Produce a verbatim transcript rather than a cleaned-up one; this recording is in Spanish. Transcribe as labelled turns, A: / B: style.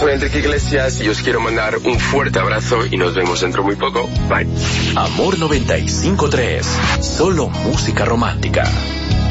A: soy Enrique Iglesias y os quiero mandar un fuerte abrazo y nos vemos dentro muy poco. Bye.
B: Amor noventa y cinco tres, solo música romántica.